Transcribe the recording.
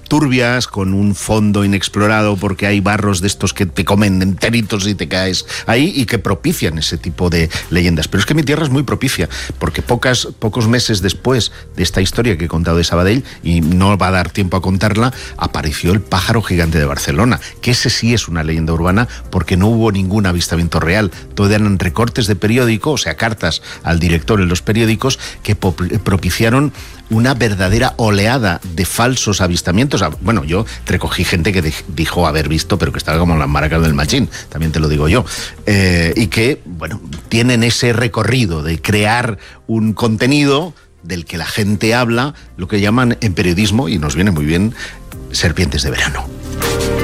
turbias, con un fondo inexplorado porque hay barros de estos que te comen enteritos y te caes ahí y que propician ese tipo de leyendas. Pero es que mi tierra es muy propicia, porque pocos meses después de esta historia que he contado de Sabadell, y no va a dar tiempo a contarla, apareció el pájaro gigante de Barcelona, que ese sí es una leyenda urbana porque no hubo ningún avistamiento real. Todo eran recortes de periódico, o sea, cartas al director en los periódicos que propiciaron una verdadera oleada de falsos avistamientos. Bueno, yo recogí gente que dijo haber visto, pero que estaba como en las maracas del machín, también te lo digo yo, y que, bueno, tienen ese recorrido de crear un contenido del que la gente habla, lo que llaman en periodismo, y nos viene muy bien, serpientes de verano.